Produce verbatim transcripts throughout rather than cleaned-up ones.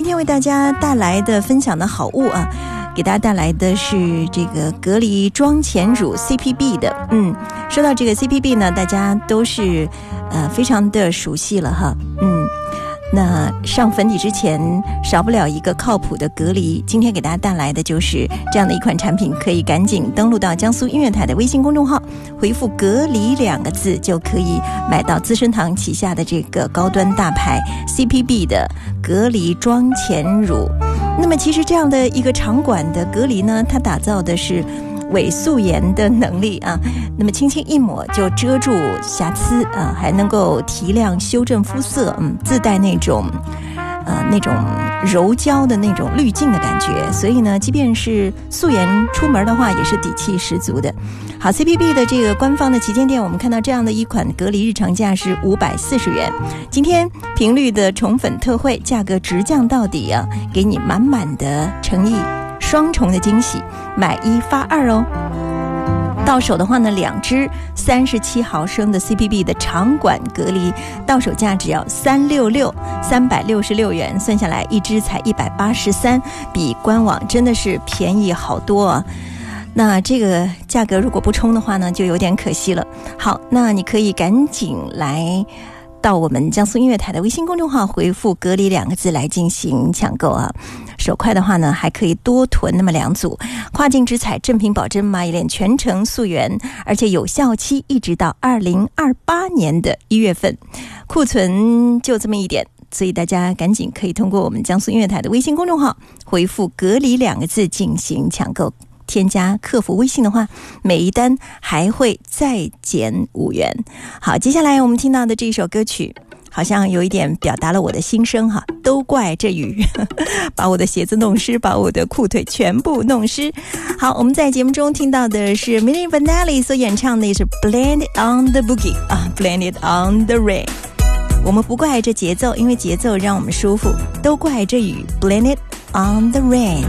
天为大家带来的分享的好物啊，给大家带来的是这个隔离妆前乳 C P B 的。嗯，说到这个 C P B 呢，大家都是呃非常的熟悉了哈。嗯，那上粉底之前少不了一个靠谱的隔离，今天给大家带来的就是这样的一款产品，可以赶紧登录到江苏音乐台的微信公众号，回复隔离两个字就可以买到资生堂旗下的这个高端大牌 C P B 的隔离妆前乳。那么其实这样的一个场馆的隔离呢，它打造的是伪素颜的能力啊，那么轻轻一抹就遮住瑕疵啊，还能够提亮修正肤色，嗯，自带那种呃那种柔焦的那种滤镜的感觉，所以呢，即便是素颜出门的话，也是底气十足的。好 ，C P B 的这个官方的旗舰店，我们看到这样的一款隔离日常价是五百四十元，今天频率的宠粉特惠，价格直降到底啊，给你满满的诚意，双重的惊喜，买一发二哦。到手的话呢，两支三十七毫升的 C P B 的场馆隔离，到手价只要三六六三百六十六元，算下来一支才一百八十三，比官网真的是便宜好多啊。那这个价格如果不冲的话呢，就有点可惜了。好，那你可以赶紧来到我们江苏音乐台的微信公众号，回复隔离两个字来进行抢购啊。手快的话呢，还可以多囤那么两组，跨境直采正品保真蚂蚁链全程溯源，而且有效期一直到二零二八年的一月份，库存就这么一点，所以大家赶紧可以通过我们江苏音乐台的微信公众号回复隔离两个字进行抢购，添加客服微信的话，每一单还会再减五元。好，接下来我们听到的这首歌曲好像有一点表达了我的心声哈，都怪这雨把我的鞋子弄湿，把我的裤腿全部弄湿。好，我们在节目中听到的是 Milli Vanilli 所演唱的也是 Blame It on the Boogie 啊 Blame It on the Rain。 我们不怪这节奏，因为节奏让我们舒服，都怪这雨 Blame It on the Rain。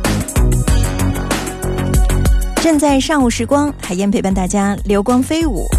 正在上午时光，海燕陪伴大家流光飞舞。